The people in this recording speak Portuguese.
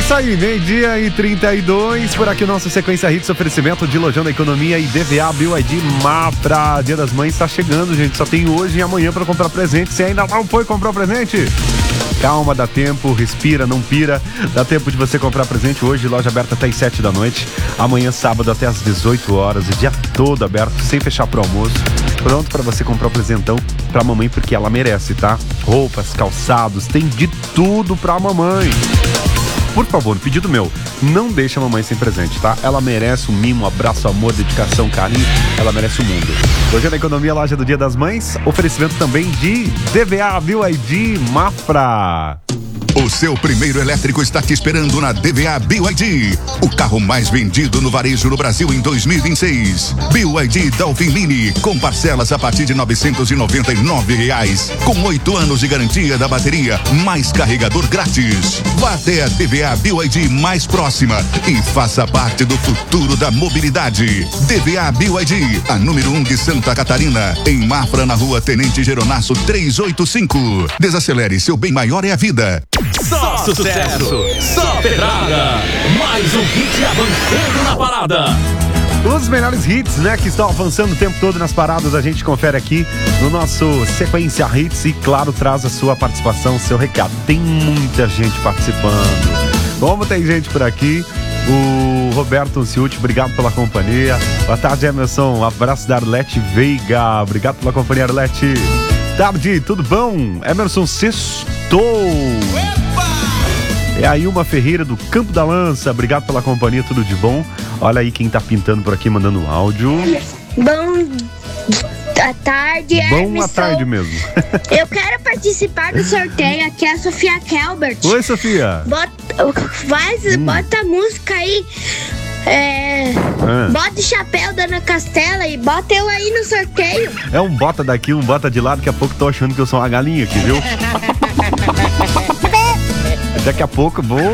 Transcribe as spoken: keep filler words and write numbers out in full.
isso aí, meio-dia e trinta e dois, por aqui o nosso Sequência Hits, oferecimento de Lojão da Economia e D V A B Y D Mafra. Dia das Mães tá chegando, gente, só tem hoje e amanhã pra comprar presente. Se ainda não foi comprar presente, calma, dá tempo, respira, não pira. Dá tempo de você comprar presente hoje, loja aberta até às sete da noite. Amanhã, sábado, até às dezoito horas, o dia todo aberto, sem fechar pro almoço. Pronto pra você comprar o presentão pra mamãe, porque ela merece, tá? Roupas, calçados, tem de tudo pra mamãe. Por favor, pedido meu, não deixa a mamãe sem presente, tá? Ela merece um mimo, um abraço, amor, dedicação, carinho. Ela merece o mundo. Hoje na Economia, loja do Dia das Mães, oferecimento também de D V A B Y D Mafra. O seu primeiro elétrico está te esperando na D V A B Y D. O carro mais vendido no varejo no Brasil em dois mil e vinte e seis. B Y D Dolphin Mini, com parcelas a partir de novecentos e noventa e nove reais. Com oito anos de garantia da bateria, mais carregador grátis. Vá até a D V A B Y D mais próxima e faça parte do futuro da mobilidade. D V A B Y D, a número um de Santa Catarina, em Mafra, na rua Tenente Geronasso trezentos e oitenta e cinco. Desacelere, seu bem maior é a vida. Só sucesso, só pedrada, mais um hit avançando na parada. Os melhores hits, né, que estão avançando o tempo todo nas paradas, a gente confere aqui no nosso Sequência Hits e, claro, traz a sua participação, seu recado. Tem muita gente participando. Como tem gente por aqui, o Roberto Ciuti, obrigado pela companhia. Boa tarde, Emerson, um abraço da Arlete Veiga, obrigado pela companhia, Arlete. Tarde, tudo bom? Emerson Sextou. É aí uma Ferreira do Campo da Lança, obrigado pela companhia, tudo de bom. Olha aí quem tá pintando por aqui, mandando um áudio. Bom à tarde, Bom Emerson. à tarde mesmo. Eu quero participar do sorteio, aqui é a Sofia Kelbert. Oi, Sofia. Bota, faz, hum. bota a música aí. É, ah. Bota o chapéu da Ana Castela e bota eu aí no sorteio. É um bota daqui, um bota de lá. Daqui a pouco tô achando que eu sou uma galinha aqui, viu? Daqui a pouco vou